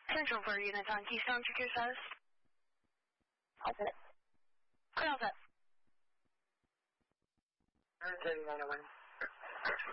Central 4 units on Keystone, check your status. All set. Clear all set. 3901.